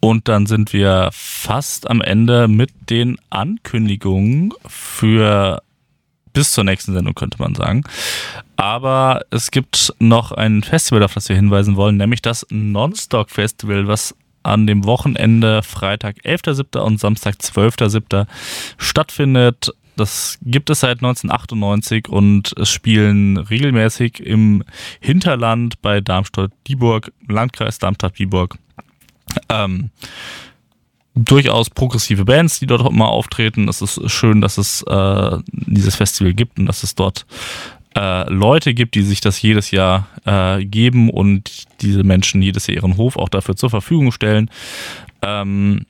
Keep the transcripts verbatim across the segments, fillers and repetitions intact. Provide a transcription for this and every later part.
Und dann sind wir fast am Ende mit den Ankündigungen für bis zur nächsten Sendung, könnte man sagen. Aber es gibt noch ein Festival, auf das wir hinweisen wollen, nämlich das Nonstock Festival, was an dem Wochenende Freitag elfter siebter und Samstag zwölfter siebter stattfindet. Das gibt es seit neunzehnhundertachtundneunzig und es spielen regelmäßig im Hinterland bei Darmstadt-Dieburg, Landkreis Darmstadt-Dieburg, ähm, durchaus progressive Bands, die dort auch immer auftreten. Es ist schön, dass es äh, dieses Festival gibt und dass es dort äh, Leute gibt, die sich das jedes Jahr äh, geben und diese Menschen jedes Jahr ihren Hof auch dafür zur Verfügung stellen. Ähm,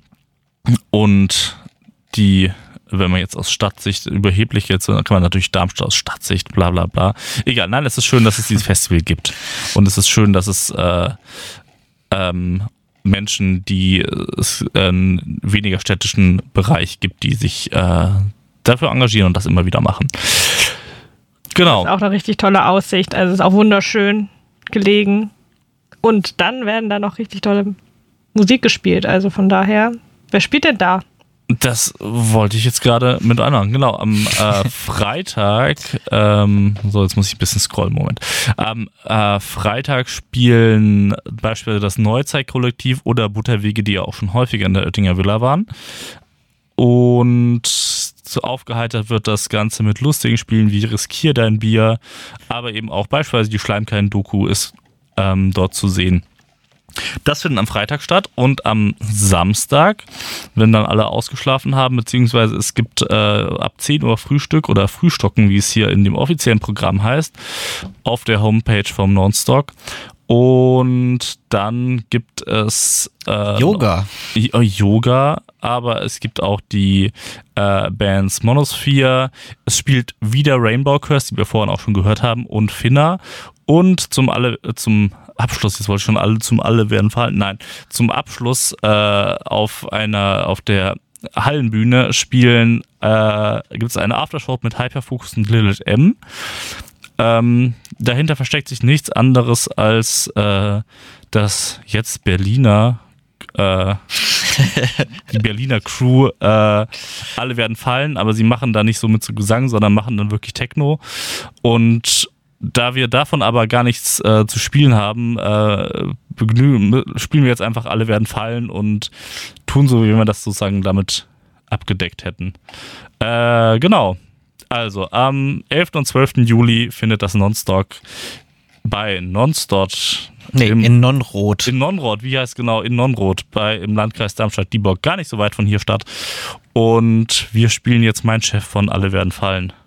und die, wenn man jetzt aus Stadtsicht überheblich jetzt, dann kann man natürlich Darmstadt aus Stadtsicht, bla bla bla. Egal, nein, es ist schön, dass es dieses Festival gibt. Und es ist schön, dass es äh, ähm, Menschen, die es einen weniger städtischen Bereich gibt, die sich äh, dafür engagieren und das immer wieder machen. Genau. Das ist auch eine richtig tolle Aussicht. Also es ist auch wunderschön gelegen. Und dann werden da noch richtig tolle Musik gespielt. Also von daher, wer spielt denn da? Das wollte ich jetzt gerade mit anhören. Genau, am äh, Freitag, ähm, so jetzt muss ich ein bisschen scrollen, Moment. Am äh, Freitag spielen beispielsweise das Neuzeit-Kollektiv oder Butterwege, die ja auch schon häufiger in der Oettinger Villa waren. Und so aufgeheitert wird das Ganze mit lustigen Spielen wie Riskier dein Bier, aber eben auch beispielsweise die Schleimkeiten-Doku ist ähm, dort zu sehen. Das findet am Freitag statt und am Samstag, wenn dann alle ausgeschlafen haben, beziehungsweise es gibt äh, ab zehn Uhr Frühstück oder Frühstocken, wie es hier in dem offiziellen Programm heißt, auf der Homepage vom Nonstock. Und dann gibt es äh, Yoga. Äh, Yoga, aber es gibt auch die äh, Bands Monosphere. Es spielt wieder Rainbow Curse, die wir vorhin auch schon gehört haben, und Finna. Und zum alle zum Abschluss, jetzt wollte ich schon alle zum alle werden fallen. Nein, zum Abschluss äh, auf einer auf der Hallenbühne spielen äh, gibt es eine Aftershow mit Hyperfocus und Lilith M. Ähm, dahinter versteckt sich nichts anderes als äh, das jetzt Berliner äh, die Berliner Crew, äh, alle werden fallen, aber sie machen da nicht so mit so Gesang, sondern machen dann wirklich Techno. Und da wir davon aber gar nichts äh, zu spielen haben, äh, begnü- spielen wir jetzt einfach alle werden fallen und tun so, wie wir das sozusagen damit abgedeckt hätten. Äh, genau. Also, am elften und zwölften Juli findet das Nonstock bei Nonstock. Nee, im, in Nonroth. In Nonroth, wie heißt genau? In Nonroth, bei, im Landkreis Darmstadt-Dieburg, gar nicht so weit von hier statt. Und wir spielen jetzt Mein Chef von Alle werden fallen.